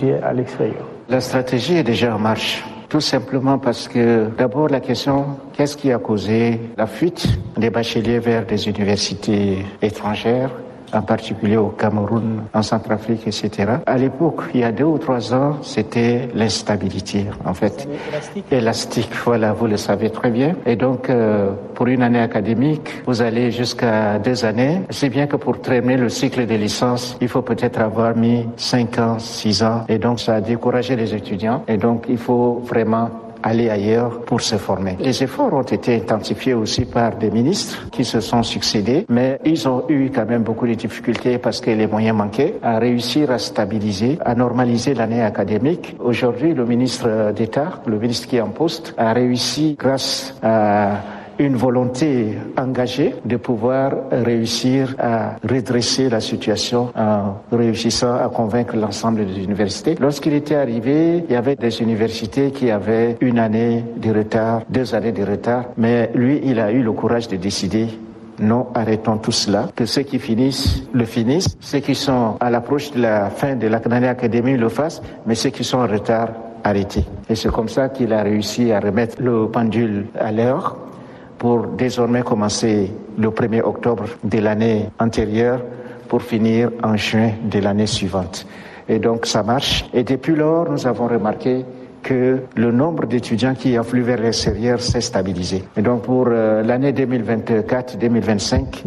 exporter à l'extérieur? La stratégie est déjà en marche. Tout simplement parce que, d'abord, la question, qu'est-ce qui a causé la fuite des bacheliers vers des universités étrangères, en particulier au Cameroun, en Centrafrique, etc. À l'époque, il y a 2 ou 3 ans, c'était l'instabilité, en fait. Élastique, voilà, vous le savez très bien. Et donc, pour une année académique, vous allez jusqu'à 2 années. C'est bien que pour terminer le cycle de licence, il faut peut-être avoir mis 5 ans, 6 ans. Et donc, ça a découragé les étudiants. Et donc, il faut vraiment aller ailleurs pour se former. Les efforts ont été intensifiés aussi par des ministres qui se sont succédés, mais ils ont eu quand même beaucoup de difficultés parce que les moyens manquaient à réussir à stabiliser, à normaliser l'année académique. Aujourd'hui, le ministre d'État, le ministre qui est en poste, a réussi grâce à une volonté engagée de pouvoir réussir à redresser la situation en réussissant à convaincre l'ensemble des universités. Lorsqu'il était arrivé, il y avait des universités qui avaient 1 année de retard, 2 années de retard, mais lui, il a eu le courage de décider non, arrêtons tout cela, que ceux qui finissent, le finissent, ceux qui sont à l'approche de la fin de l'année académique le fassent, mais ceux qui sont en retard, arrêtez. Et c'est comme ça qu'il a réussi à remettre le pendule à l'heure, pour désormais commencer le 1er octobre de l'année antérieure pour finir en juin de l'année suivante. Et donc ça marche. Et depuis lors, nous avons remarqué que le nombre d'étudiants qui affluent vers l'extérieur s'est stabilisé. Et donc pour l'année 2024-2025,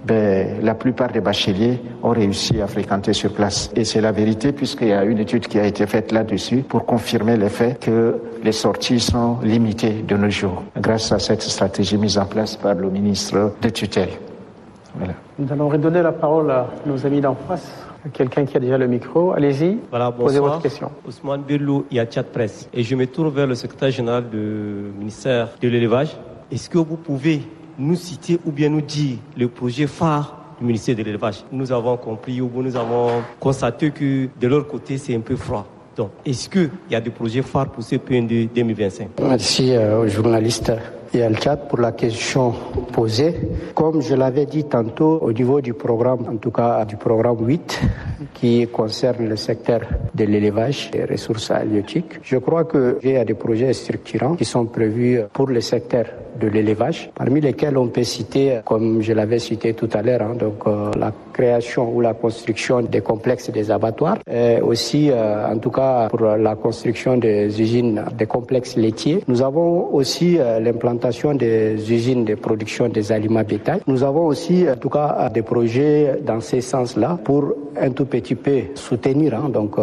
la plupart des bacheliers ont réussi à fréquenter sur place. Et c'est la vérité puisqu'il y a une étude qui a été faite là-dessus pour confirmer le fait que les sorties sont limitées de nos jours grâce à cette stratégie mise en place par le ministre de tutelle. Voilà. Nous allons redonner la parole à nos amis d'en face. Quelqu'un qui a déjà le micro, allez-y, voilà, posez votre question. Ousmane Bello, Yachat Presse. Et je me tourne vers le secrétaire général du ministère de l'élevage. Est-ce que vous pouvez nous citer ou bien nous dire le projet phare du ministère de l'élevage? Nous avons compris ou nous avons constaté que de leur côté c'est un peu froid. Donc, est-ce qu'il y a des projets phares pour ce PND 2025? Merci au journaliste et à Tchad pour la question posée. Comme je l'avais dit tantôt, au niveau du programme, en tout cas du programme 8, qui concerne le secteur de l'élevage et des ressources halieutiques, je crois qu'il y a des projets structurants qui sont prévus pour le secteur de l'élevage, parmi lesquels on peut citer, comme je l'avais cité tout à l'heure, la création ou la construction des complexes des abattoirs, et aussi, en tout cas, pour la construction des usines, des complexes laitiers. Nous avons aussi l'implantation des usines de production des aliments bétail. Nous avons aussi, en tout cas, des projets dans ces sens-là pour un tout petit peu soutenir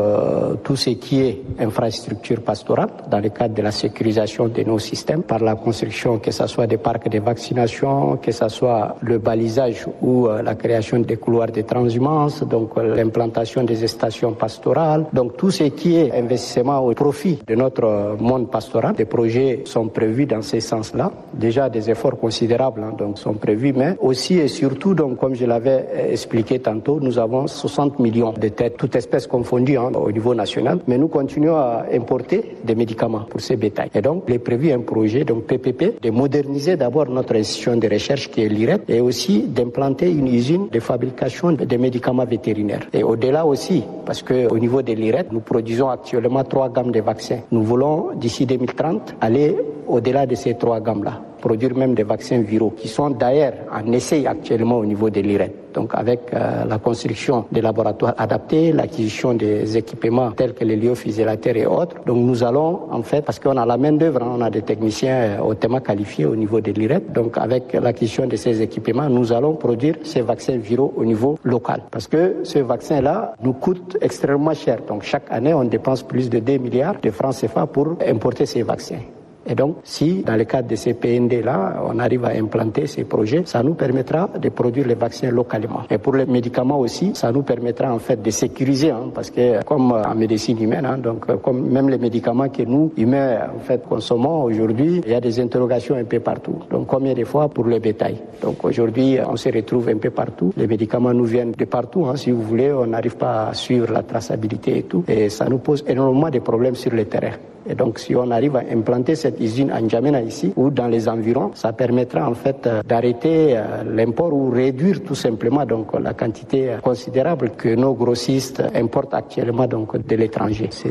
tout ce qui est infrastructure pastorale dans le cadre de la sécurisation de nos systèmes par la construction, que ce soit des parcs de vaccination, que ce soit le balisage ou la création des couloirs de transhumance, donc l'implantation des stations pastorales. Donc tout ce qui est investissement au profit de notre monde pastoral, des projets sont prévus dans ces sens-là. Déjà des efforts considérables sont prévus, mais aussi et surtout, comme je l'avais expliqué tantôt, nous avons 60 millions de têtes, toutes espèces confondues au niveau national, mais nous continuons à importer des médicaments pour ces bétails. Et donc, il est prévu un projet, PPP, de moderniser d'abord notre institution de recherche qui est l'IRET et aussi d'implanter une usine de fabrication de médicaments vétérinaires. Et au-delà aussi, parce qu'au niveau de l'IRET, nous produisons actuellement 3 gammes de vaccins. Nous voulons, d'ici 2030, aller au-delà de ces 3 gammes-là, produire même des vaccins viraux qui sont d'ailleurs en essai actuellement au niveau de l'IRET. Donc avec la construction des laboratoires adaptés, l'acquisition des équipements tels que les lyophysilateurs et autres. Donc nous allons en fait, parce qu'on a la main d'œuvre, on a des techniciens hautement qualifiés au niveau de l'IRET. Donc avec l'acquisition de ces équipements, nous allons produire ces vaccins viraux au niveau local. Parce que ce vaccin-là nous coûte extrêmement cher. Donc chaque année, on dépense plus de 2 milliards de francs CFA pour importer ces vaccins. Et donc, si dans le cadre de ces PND-là, on arrive à implanter ces projets, ça nous permettra de produire les vaccins localement. Et pour les médicaments aussi, ça nous permettra en fait de sécuriser, parce que comme en médecine humaine, comme même les médicaments que nous, humains, en fait, consommons aujourd'hui, il y a des interrogations un peu partout. Donc, combien de fois pour le bétail? Donc, aujourd'hui, on se retrouve un peu partout. Les médicaments nous viennent de partout, si vous voulez, on n'arrive pas à suivre la traçabilité et tout. Et ça nous pose énormément de problèmes sur le terrain. Et donc, si on arrive à implanter cette usine à N'Djamena ici ou dans les environs, ça permettra en fait d'arrêter l'import ou réduire tout simplement la quantité considérable que nos grossistes importent actuellement de l'étranger.